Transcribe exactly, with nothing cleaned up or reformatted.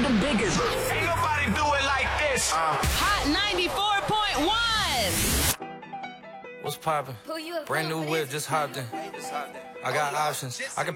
the biggest. Ain't nobody do it like this. Uh. Hot ninety-four point one. What's poppin'? Brand new whip, just hopped in. I got options. I can